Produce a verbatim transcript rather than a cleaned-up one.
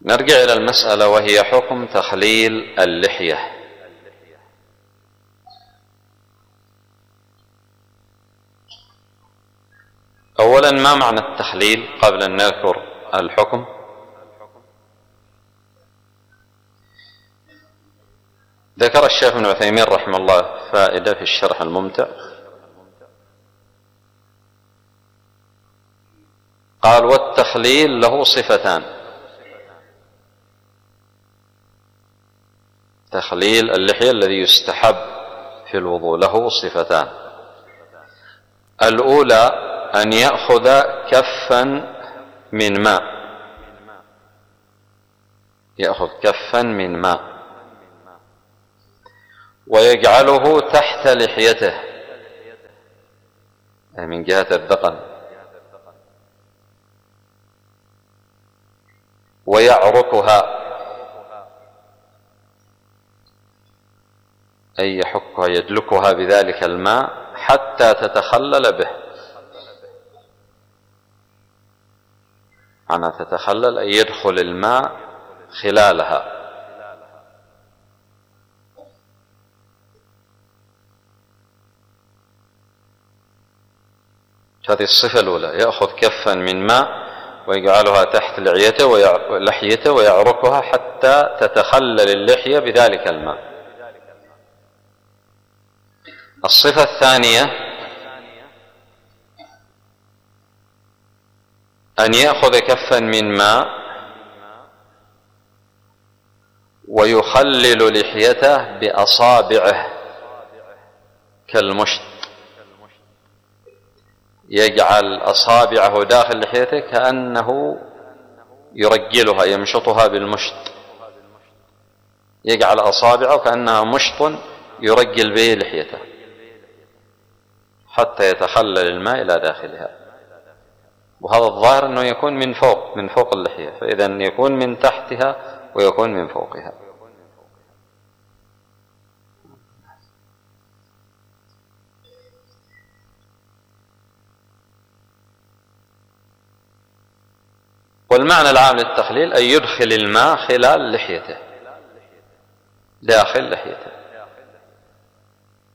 نرجع إلى المسألة وهي حكم تخليل اللحية. أولا، ما معنى التخليل قبل أن نذكر الحكم؟ ذكر الشيخ ابن عثيمين رحمه الله فائدة في الشرح الممتع، قال: والتخليل له صفتان. تخليل اللحية الذي يستحب في الوضوء له صفتان. الأولى أن يأخذ كفا من ماء، يأخذ كفا من ماء ويجعله تحت لحيته من جهة الذقن، ويعركها أي يحكها يدلكها بذلك الماء حتى تتخلل به. معنى تتخلل أي يدخل الماء خلالها. هذه الصفة الأولى، يأخذ كفا من ماء ويجعلها تحت لحيته ويعركها حتى تتخلل اللحية بذلك الماء. الصفة الثانية أن يأخذ كفا من ماء ويخلل لحيته بأصابعه كالمشط، يجعل أصابعه داخل لحيته كأنه يرجلها يمشطها بالمشط، يجعل أصابعه كأنها مشط يرجل به لحيته حتى يتخلل الماء إلى داخلها. وهذا الظاهر أنه يكون من فوق من فوق اللحية، فإذا يكون من تحتها ويكون من فوقها. والمعنى العام للتخليل أن يدخل الماء خلال لحيته داخل لحيته.